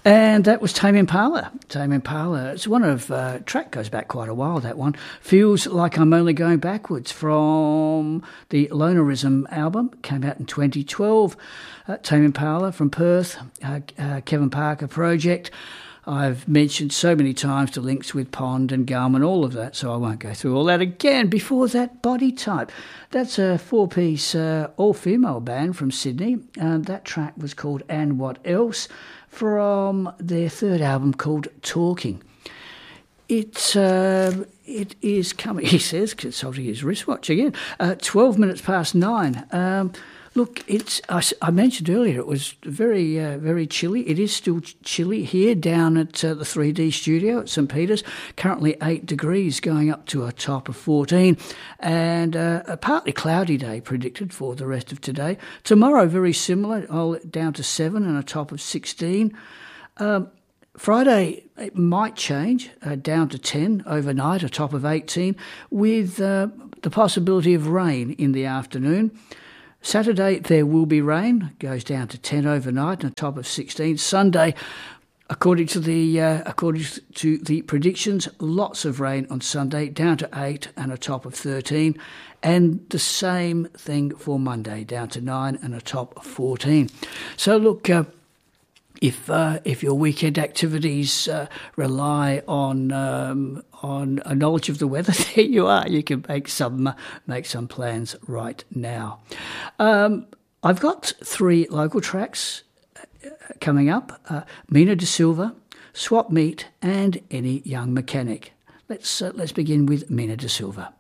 And that was Tame Impala. Tame Impala, it's one of, track goes back quite a while, that one. Feels Like I'm Only Going Backwards from the Lonerism album, came out in 2012. Tame Impala from Perth, Kevin Parker Project. I've mentioned so many times the links with Pond and Gum and all of that, so I won't go through all that again. Before that, Body Type. That's a four-piece all-female band from Sydney, and that track was called And What Else from their third album called Talking. It is coming, he says, consulting his wristwatch again, 12 minutes past 9. Look, I mentioned earlier it was very, very chilly. It is still chilly here down at the 3D studio at St Peter's. Currently 8 degrees, going up to a top of 14. And a partly cloudy day predicted for the rest of today. Tomorrow, very similar, down to 7 and a top of 16. Friday, it might change, down to 10 overnight, a top of 18, with the possibility of rain in the afternoon. Saturday, there will be rain, goes down to 10 overnight and a top of 16. Sunday, according to the predictions, lots of rain on Sunday, down to 8 and a top of 13. And the same thing for Monday, down to 9 and a top of 14. So look, if your weekend activities rely on a knowledge of the weather, there you are. You can make some plans right now. I've got 3 local tracks coming up: Mina De Silva, Swap Meet, and Any Young Mechanic. Let's begin with Mina De Silva.